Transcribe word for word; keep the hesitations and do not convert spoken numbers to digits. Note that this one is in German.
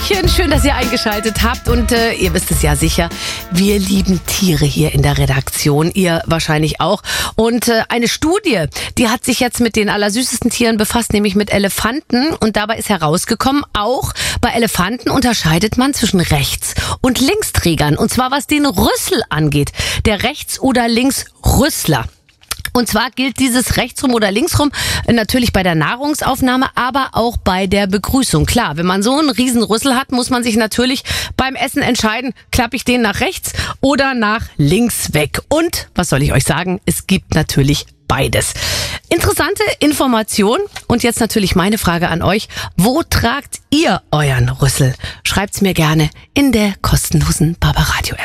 Hallöchen, schön, dass ihr eingeschaltet habt und äh, ihr wisst es ja sicher, wir lieben Tiere hier in der Redaktion, ihr wahrscheinlich auch. Und äh, eine Studie, die hat sich jetzt mit den allersüßesten Tieren befasst, nämlich mit Elefanten, und dabei ist herausgekommen, auch bei Elefanten unterscheidet man zwischen Rechts- und Linksträgern, und zwar was den Rüssel angeht, der Rechts- oder Linksrüssler. Und zwar gilt dieses rechtsrum oder linksrum natürlich bei der Nahrungsaufnahme, aber auch bei der Begrüßung. Klar, wenn man so einen riesen Rüssel hat, muss man sich natürlich beim Essen entscheiden, klappe ich den nach rechts oder nach links weg. Und, was soll ich euch sagen, es gibt natürlich beides. Interessante Information. Und jetzt natürlich meine Frage an euch. Wo tragt ihr euren Rüssel? Schreibt's mir gerne in der kostenlosen Barbaradio App.